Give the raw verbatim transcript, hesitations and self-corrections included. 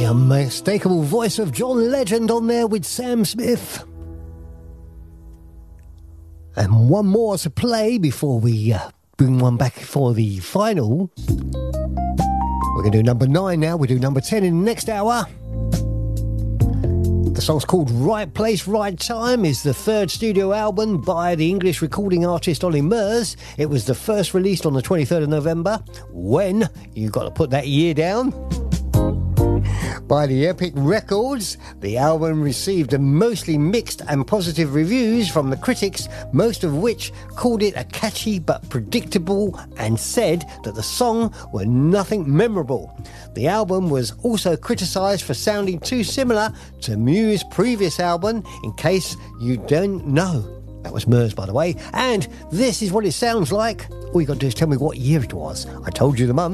unmistakable voice of John Legend on there with Sam Smith. And one more to play before we uh, bring one back for the final. We're going to do number nine now. We'll do number ten in the next hour. The song's called Right Place, Right Time. It's the third studio album by the English recording artist Olly Murs. It was the first released on the twenty-third of November. When? You've got to put that year down. By the Epic Records, the album received mostly mixed and positive reviews from the critics, most of which called it a catchy but predictable and said that the song were nothing memorable. The album was also criticised for sounding too similar to Muse's previous album, in case you don't know. That was Murs, by the way. And this is what it sounds like. All you got to do is tell me what year it was. I told you the month.